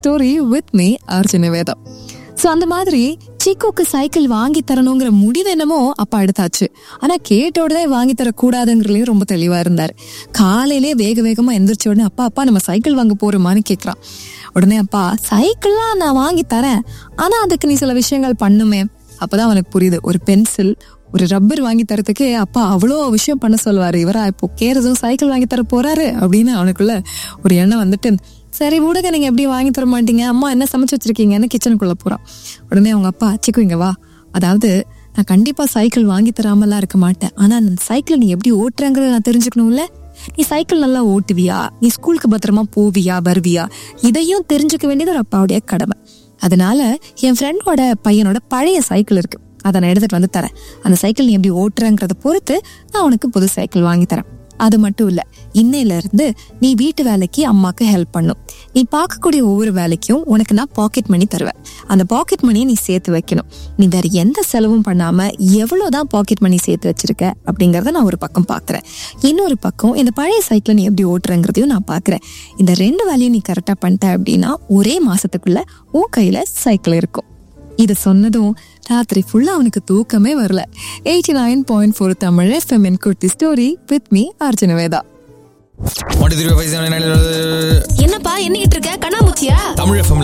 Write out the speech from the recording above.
Story with me Arjuna Veda. So அந்த மாதிரி சிக்குக்கு cycle வாங்கி தரணுங்கிற முடிவு என்னமோ அப்பா எடுத்தாச்சு. ஆனா கேட்டோடனே வாங்கி தரக்கூடாதுங்கிறதுலயும் ரொம்ப தெளிவா இருந்தாரு. காலையிலே வேகமா எந்திரிச்ச உடனே அப்பா நம்ம சைக்கிள் வாங்க போறோமான்னு கேட்கறான். உடனே அப்பா, சைக்கிள்லாம் நான் வாங்கி தரேன், ஆனா அதுக்கு நீ சில விஷயங்கள் பண்ணுமே. அப்பதான் அவனுக்கு புரியுது, ஒரு பென்சில், ஒரு ரப்பர் வாங்கி தரத்துக்கு அப்பா அவ்வளோ விஷயம் பண்ண சொல்லுவாரு. இவரா இப்போ கேரதும் சைக்கிள் வாங்கி தர போறாரு அப்படின்னு அவனுக்குள்ள ஒரு எண்ணம் வந்துட்டு, சரி விடுங்க, நீங்க எப்படி வாங்கி தர மாட்டீங்க, அம்மா என்ன சமைச்சு வச்சிருக்கீங்கன்னு கிச்சனுக்குள்ள போறான். உடனே அவங்க அப்பா, சிக்கு இங்க வா, அதாவது நான் கண்டிப்பா சைக்கிள் வாங்கி தராமலாம் இருக்க மாட்டேன், ஆனா அந்த சைக்கிள் நீ எப்படி ஓட்டுறங்கிறத நான் தெரிஞ்சுக்கணும்ல. நீ சைக்கிள் நல்லா ஓட்டுவியா, நீ ஸ்கூலுக்கு பத்திரமா போவியா வருவியா, இதையும் தெரிஞ்சுக்க வேண்டியது ஒரு அப்பாவுடைய கடமை. அதனால என் ஃப்ரெண்டோட பையனோட பழைய சைக்கிள் இருக்கு, அதை நான் எடுத்துட்டு வந்து தரேன். அந்த சைக்கிள் நீ எப்படி ஓட்டுறங்கிறத பொறுத்து நான் உனக்கு புது சைக்கிள் வாங்கி தரேன். அது மட்டும் இல்ல, இன்னையில இருந்து நீ வீட்டு வேலைக்கு அம்மாக்கு ஹெல்ப் பண்ணும். நீ பார்க்கக்கூடிய ஒவ்வொரு வேலைக்கும் உனக்கு நான் பாக்கெட் மணி தருவேன். அந்த பாக்கெட் மணியை நீ சேர்த்து வைக்கணும். நீ வேற எந்த செலவும் பண்ணாம எவ்வளவுதான் பாக்கெட் மணி சேர்த்து வச்சிருக்க அப்படிங்கறத நான் ஒரு பக்கம் பாக்குறேன். இன்னொரு பக்கம் இந்த பழைய சைக்கிளை நீ எப்படி ஓட்டுறங்கிறதையும் நான் பாக்குறேன். இந்த 2 வேலையும் நீ கரெக்டா பண்ணிட்ட அப்படின்னா ஒரே மாசத்துக்குள்ள உன் கையில சைக்கிள் இருக்கும். இத சொன்னதும் ராத்திரி ஃபுல்லா அவனுக்கு தூக்கமே வரல. 89.4 தமிழ் FM குட்டி story with me Arjuna Veda. என்னப்பா என்னிட்டு இருக்க, கண்ணாமூச்சியா? தமிழ் FM